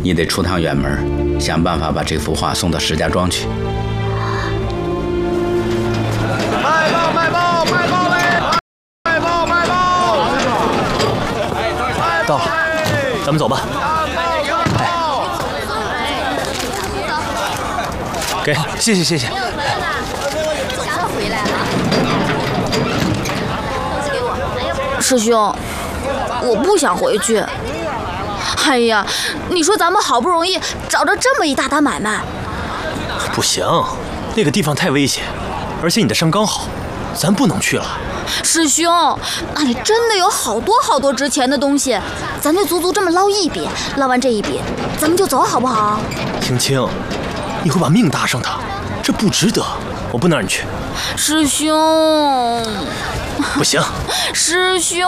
你得出趟远门，想办法把这幅画送到石家庄去。 卖报卖报卖报嘞！卖报卖报！ 到了，咱们走吧。给，谢谢谢谢。 回来了。 师兄，我不想回去。哎呀，你说咱们好不容易找着这么一大单买卖， 不行，那个地方太危险，而且你的伤刚好，咱不能去了。 师兄，那里真的有好多好多值钱的东西，咱就足足这么捞一笔，捞完这一笔，咱们就走好不好？ 青青，你会把命搭上的，这不值得，我不能让你去。 师兄， 不行， 师兄。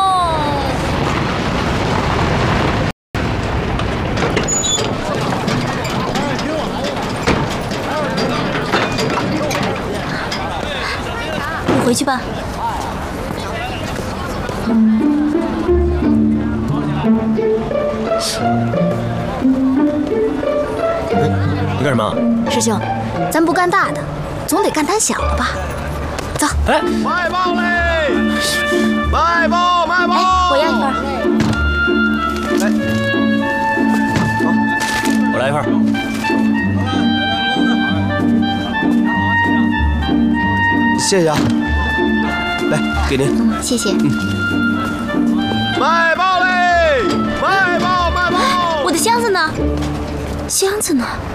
回去吧。 你干什么？ 师兄，咱不干大的，总得干摊小的吧？走。 哎， 卖报嘞！卖报卖报！ 哎，我要一份。 哎，我来一份。谢谢啊。来，给您。 谢谢。 卖报嘞！卖报卖报！ 我的箱子呢？箱子呢？